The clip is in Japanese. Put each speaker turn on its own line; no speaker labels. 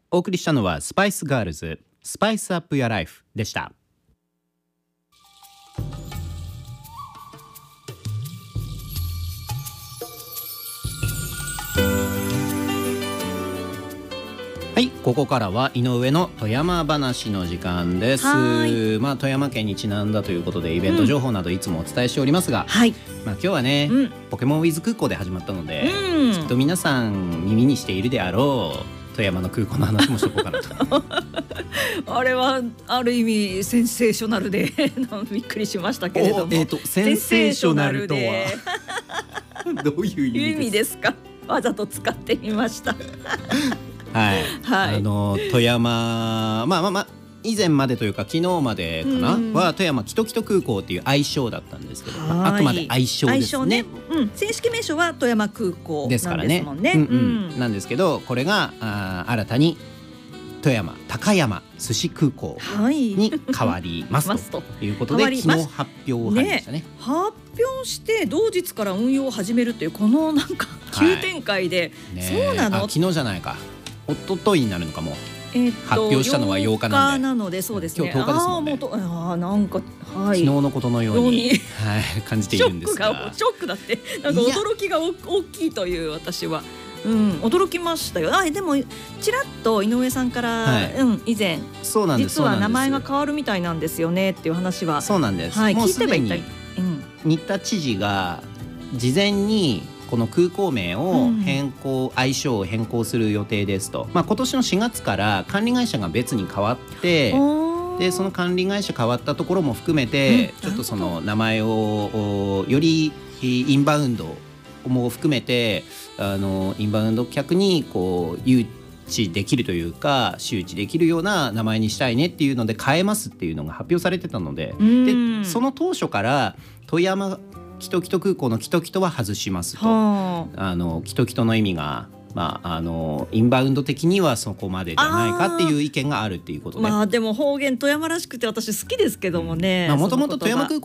お送りしたのはスパイスガールズスパイスアップやライフでした。はい、ここからは井上の富山話の時間です。富山県にちなんだということでイベント情報などいつもお伝えしておりますが、今日はね、ポケモンウィズ空港で始まったので、きっと皆さん耳にしているであろう富山の空港の話もしとこうかなと
あれはある意味センセーショナルでびっくりしましたけれども、
センセーショナルとはどういう意味ですか？
わざと使ってみました
富山以前までというか昨日までかな、は富山キトキト空港っていう愛称だったんですけど、あくまで愛称ですね。
正式名称は富山空港
ですからね。なんですけど、これが新たに富山高山寿司空港に変わりますということで、昨日発表がありましたね。
発表して同日から運用を始めるというこのなんか急展開で、そうなの？
昨日じゃないか、一昨日になるのかも。発表したのは8日なんで、
なのでそうですね。
今日10日ですもんね。
なんか
昨日のことのように感じているんですが、
ショックだって、なんか驚きが大きいという私は驚きましたよ。でもちらっと井上さんから以前実は名前が変わるみたいなんですよねっていう話は、
そうなんです。
もうすでに
新田知事が事前にこの空港名を愛称を変更する予定ですと、今年の4月から管理会社が別に変わって、でその管理会社変わったところも含めて、ちょっとその名前をよりインバウンドも含めてインバウンド客にこう誘致できるというか周知できるような名前にしたいねっていうので変えますっていうのが発表されてたので、でその当初から富山キトキト空港のキトキトは外しますと、キトキトの意味が、インバウンド的にはそこまでじゃないかっていう意見があるっていうことで、
でも方言富山らしくて私好きですけどもね。
もともと富山空港